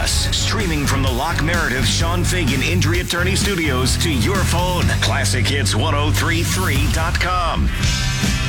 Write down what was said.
us. Streaming from the Locke Meredith Sean Fagan Injury Attorney Studios to your phone. ClassicHits1033.com.